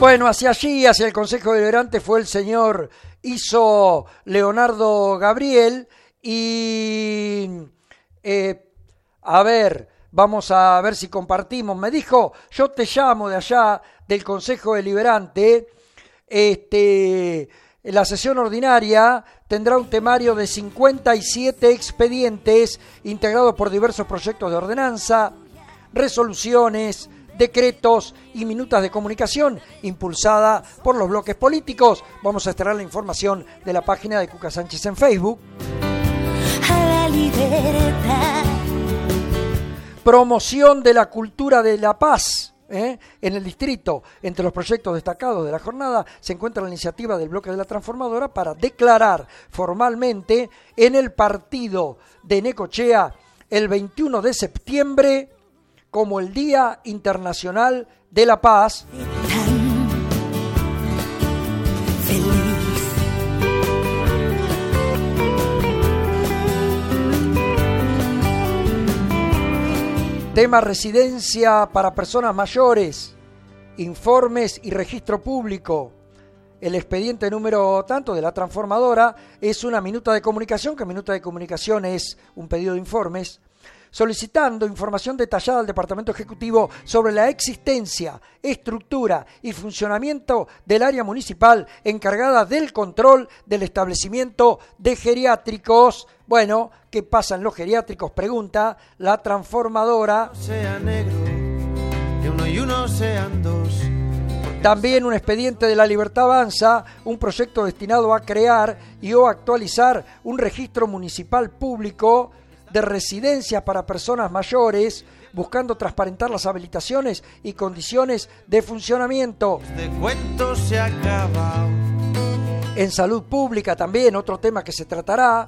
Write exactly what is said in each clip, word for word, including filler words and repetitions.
Bueno, hacia allí, hacia el Consejo Deliberante, fue el señor Iso Leonardo Gabriel y, eh, a ver, vamos a ver si compartimos. Me dijo, yo te llamo de allá del Consejo Deliberante, este, la sesión ordinaria tendrá un temario de cincuenta y siete expedientes integrados por diversos proyectos de ordenanza, resoluciones, decretos y minutas de comunicación impulsada por los bloques políticos. Vamos a extraer la información de la página de Cuca Sánchez en Facebook. A la libertad. Promoción de la cultura de la paz. ¿eh? En el distrito, entre los proyectos destacados de la jornada, se encuentra la iniciativa del bloque de la Transformadora para declarar formalmente en el partido de Necochea el veintiuno de septiembre como el Día Internacional de la Paz. Tan feliz. Tema residencia para personas mayores, informes y registro público. El expediente número tanto de la Transformadora es una minuta de comunicación, que minuta de comunicación es un pedido de informes, solicitando información detallada al Departamento Ejecutivo sobre la existencia, estructura y funcionamiento del área municipal encargada del control del establecimiento de geriátricos. Bueno, ¿qué pasa en los geriátricos? Pregunta la Transformadora. Sea negro, que uno y uno sean dos. También un expediente de La Libertad Avanza, un proyecto destinado a crear y o actualizar un registro municipal público de residencias para personas mayores, buscando transparentar las habilitaciones y condiciones de funcionamiento. Este cuento se ha acabado. En salud pública también, otro tema que se tratará,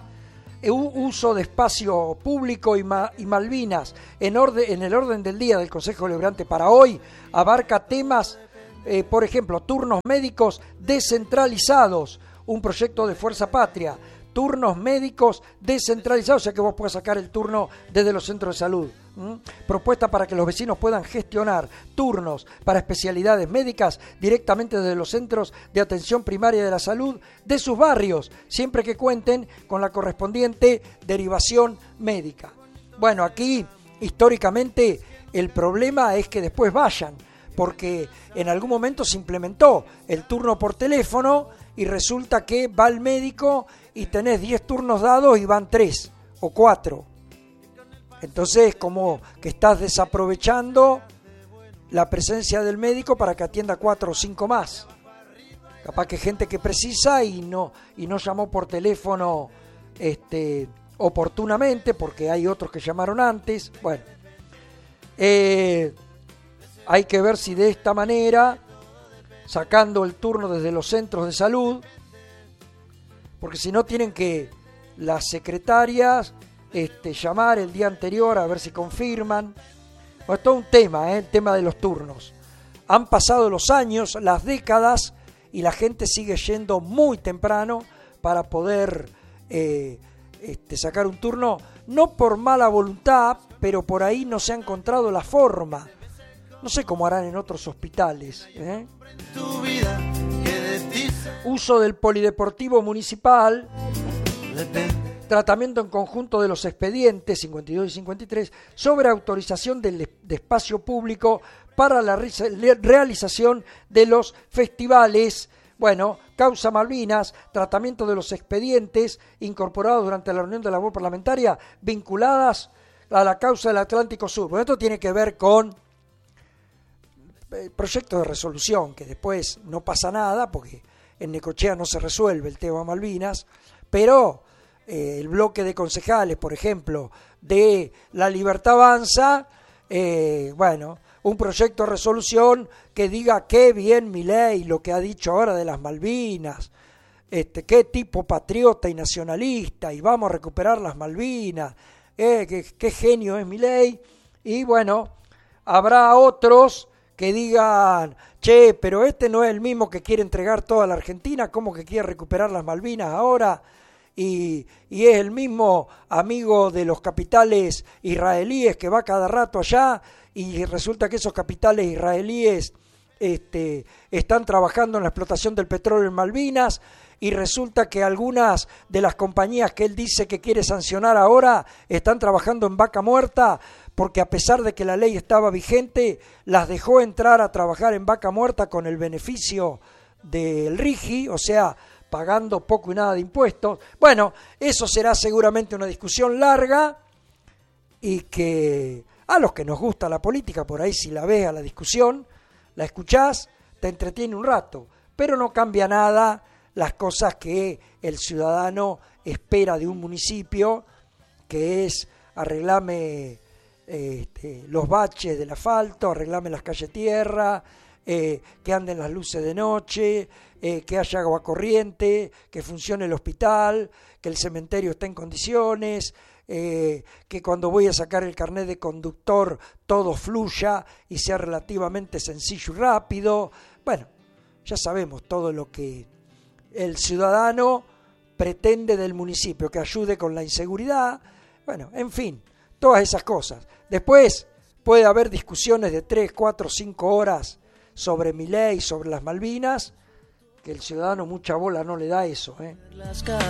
uso de espacio público y, ma, y Malvinas. En, orden, en el orden del día del Consejo Deliberante para hoy, abarca temas, eh, por ejemplo, turnos médicos descentralizados, un proyecto de Fuerza Patria, turnos médicos descentralizados, o sea que vos puedas sacar el turno desde los centros de salud. ¿Mm? Propuesta para que los vecinos puedan gestionar turnos para especialidades médicas directamente desde los centros de atención primaria de la salud de sus barrios, siempre que cuenten con la correspondiente derivación médica. Bueno, aquí históricamente el problema es que después vayan, porque en algún momento se implementó el turno por teléfono y resulta que va el médico y tenés diez turnos dados y van tres o cuatro. Entonces, como que estás desaprovechando la presencia del médico para que atienda cuatro o cinco más. Capaz que gente que precisa y no, y no llamó por teléfono este, oportunamente, porque hay otros que llamaron antes. Bueno, eh, hay que ver si de esta manera, sacando el turno desde los centros de salud, porque si no tienen que las secretarias este, llamar el día anterior a ver si confirman. Bueno, es todo un tema, ¿eh? El tema de los turnos. Han pasado los años, las décadas, y la gente sigue yendo muy temprano para poder eh, este, sacar un turno, no por mala voluntad, pero por ahí no se ha encontrado la forma. No sé cómo harán en otros hospitales, ¿eh? Uso del polideportivo municipal, tratamiento en conjunto de los expedientes cincuenta y dos y cincuenta y tres sobre autorización del de espacio público para la re- realización de los festivales. Bueno, causa Malvinas, tratamiento de los expedientes incorporados durante la reunión de la labor parlamentaria vinculadas a la causa del Atlántico Sur. Bueno, esto tiene que ver con el proyecto de resolución, que después no pasa nada porque en Necochea no se resuelve el tema Malvinas, pero eh, el bloque de concejales, por ejemplo, de La Libertad Avanza, eh, bueno, un proyecto de resolución que diga qué bien Milei lo que ha dicho ahora de las Malvinas, este, qué tipo patriota y nacionalista, y vamos a recuperar las Malvinas, eh, qué, qué genio es Milei. Y bueno, habrá otros que digan, che, pero este no es el mismo que quiere entregar toda la Argentina, ¿cómo que quiere recuperar las Malvinas ahora? Y, y es el mismo amigo de los capitales israelíes que va cada rato allá, y resulta que esos capitales israelíes este, están trabajando en la explotación del petróleo en Malvinas, y resulta que algunas de las compañías que él dice que quiere sancionar ahora están trabajando en vaca muerta, porque a pesar de que la ley estaba vigente, las dejó entrar a trabajar en vaca muerta con el beneficio del RIGI, o sea, pagando poco y nada de impuestos. Bueno, eso será seguramente una discusión larga, y que a los que nos gusta la política, por ahí si la ves a la discusión, la escuchás, te entretiene un rato, pero no cambia nada las cosas que el ciudadano espera de un municipio, que es arreglame este, los baches del asfalto, arreglame las calles tierra, eh, que anden las luces de noche, eh, que haya agua corriente, que funcione el hospital, que el cementerio esté en condiciones, eh, que cuando voy a sacar el carnet de conductor todo fluya y sea relativamente sencillo y rápido. Bueno, ya sabemos todo lo que el ciudadano pretende del municipio, que ayude con la inseguridad, bueno, en fin, todas esas cosas. Después puede haber discusiones de tres, cuatro, cinco horas sobre Milei, sobre las Malvinas, que el ciudadano mucha bola no le da eso, ¿eh?